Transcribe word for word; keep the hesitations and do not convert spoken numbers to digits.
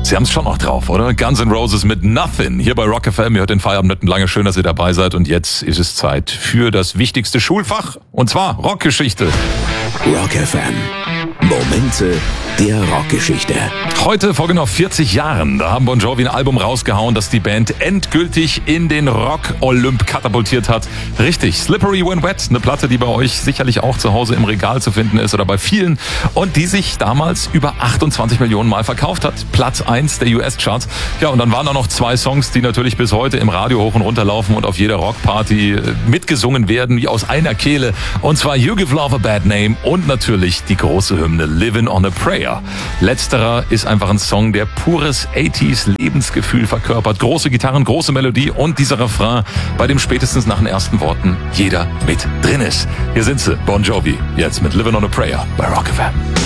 Sie haben es schon noch drauf, oder? Guns N' Roses mit Nothing. Hier bei Rock F M. Ihr hört den Feierabend nicht lange. Schön, dass ihr dabei seid. Und jetzt ist es Zeit für das wichtigste Schulfach. Und zwar Rockgeschichte. Rock F M. Momente der Rockgeschichte. Heute, vor genau vierzig Jahren, da haben Bon Jovi ein Album rausgehauen, das die Band endgültig in den Rock-Olymp katapultiert hat. Richtig, Slippery When Wet, eine Platte, die bei euch sicherlich auch zu Hause im Regal zu finden ist oder bei vielen und die sich damals über achtundzwanzig Millionen Mal verkauft hat. Platz eins der U S-Charts. Ja, und dann waren da noch zwei Songs, die natürlich bis heute im Radio hoch und runter laufen und auf jeder Rockparty mitgesungen werden, wie aus einer Kehle. Und zwar You Give Love a Bad Name und natürlich die große Hymne Livin' on a Prayer. Letzterer ist einfach ein Song, der pures achtziger Lebensgefühl verkörpert. Große Gitarren, große Melodie und dieser Refrain, bei dem spätestens nach den ersten Worten jeder mit drin ist. Hier sind sie, Bon Jovi, jetzt mit Livin' on a Prayer bei Rock F M.